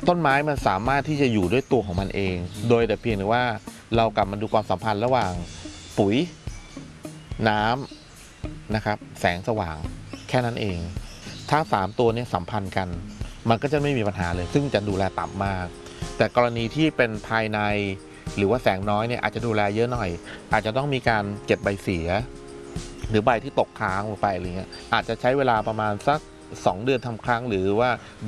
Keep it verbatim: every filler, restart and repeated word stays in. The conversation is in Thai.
ต้นไม้มันสามารถที่จะอยู่ด้วยตัวของมันเองโดยแต่เพียงแต่ว่าเรากลับมาดูความสัมพันธ์ระหว่างปุ๋ยน้ำนะครับแสงสว่างแค่นั้นเองถ้าสามตัวนี้สัมพันธ์กันมันก็จะไม่มีปัญหาเลยซึ่งจะดูแลต่ำมากแต่กรณีที่เป็นภายในหรือว่าแสงน้อยเนี่ยอาจจะดูแลเยอะหน่อยอาจจะต้องมีการเก็บใบเสียหรือใบที่ตกค้างลงไปอะไรเงี้ยอาจจะใช้เวลาประมาณสักสองเดือนทำครั้งหรือว่า